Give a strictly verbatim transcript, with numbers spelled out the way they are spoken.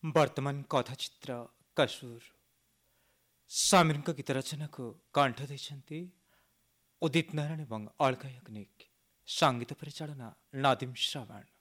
ବର୍ତ୍ତମାନ କଥାଚିତ୍ର କସୁର ସାମିରଙ୍କ ଗୀତ ରଚନାକୁ କଣ୍ଠ ଦେଇଛନ୍ତି ଉଦିତ ନାରାୟଣ ଏବଂ ଅଳକା ୟାଗ୍ନିକ। ସଙ୍ଗୀତ ପରିଚାଳନା ନାଦିମ ଶ୍ରାବଣ।